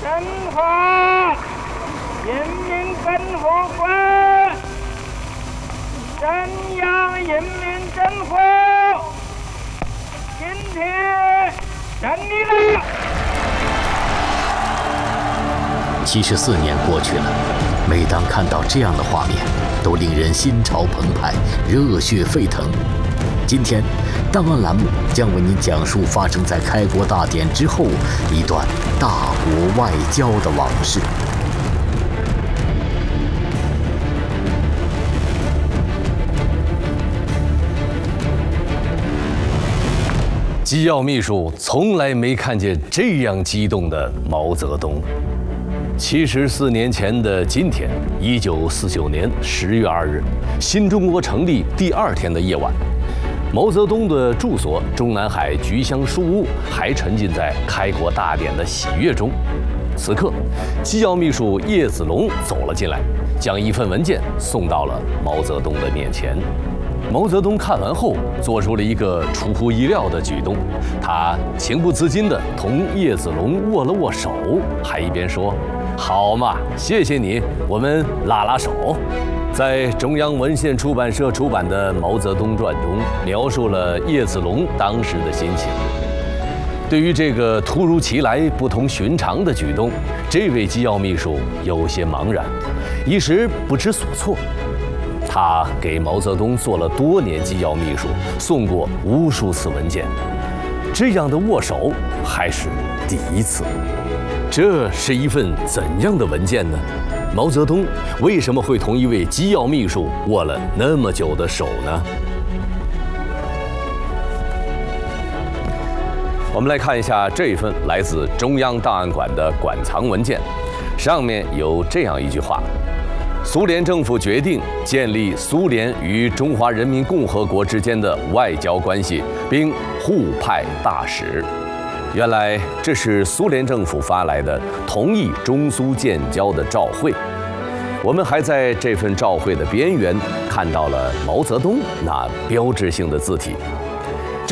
中华人民共和国中央人民政府今天胜利了。 74年过去了，每当看到这样的画面，都令人心潮澎湃，热血沸腾。今天，档案栏目将为您讲述发生在开国大典之后一段大国外交的往事。 机要秘书从来没看见这样激动的毛泽东。74年前的今天，1949年10月2日，新中国成立第2天的夜晚，毛泽东的住所中南海菊香书屋还沉浸在开国大典的喜悦中。此刻，机要秘书叶子龙走了进来，将一份文件送到了毛泽东的面前。毛泽东看完后，做出了一个出乎意料的举动，他情不自禁地同叶子龙握了握手，还一边说：“好嘛，谢谢你，我们拉拉手。”在中央文献出版社出版的《毛泽东传》中，描述了叶子龙当时的心情。对于这个突如其来、不同寻常的举动，这位机要秘书有些茫然，一时不知所措。他给毛泽东做了多年机要秘书，送过无数次文件，这样的握手还是第一次。这是一份怎样的文件呢？毛泽东为什么会同一位机要秘书握了那么久的手呢？我们来看一下这一份来自中央档案馆的馆藏文件，上面有这样一句话：苏联政府决定建立苏联与中华人民共和国之间的外交关系，并互派大使。原来这是苏联政府发来的同意中苏建交的照会。我们还在这份照会的边缘看到了毛泽东那标志性的字体。